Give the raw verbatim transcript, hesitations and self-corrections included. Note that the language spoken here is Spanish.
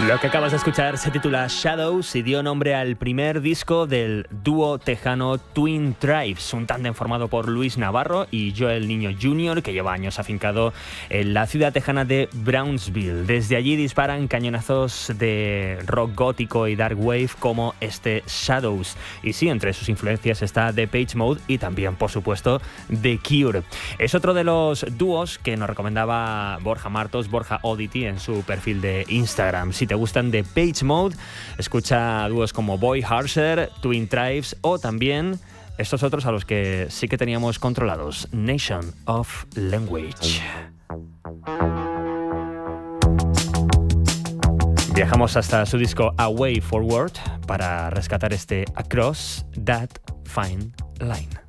Lo que acabas de escuchar se titula Shadows y dio nombre al primer disco del dúo tejano Twin Tribes, un tándem formado por Luis Navarro y Joel Niño junior, que lleva años afincado en la ciudad tejana de Brownsville. Desde allí disparan cañonazos de rock gótico y dark wave como este Shadows. Y sí, entre sus influencias está Depeche Mode y también, por supuesto, The Cure. Es otro de los dúos que nos recomendaba Borja Martos, Borja Oddity, en su perfil de Instagram. Si te gustan Depeche Mode, escucha dúos como Boy Harsher, Twin Tribes o también estos otros a los que sí que teníamos controlados, Nation of Language. Viajamos hasta su disco A Way Forward para rescatar este Across That Fine Line.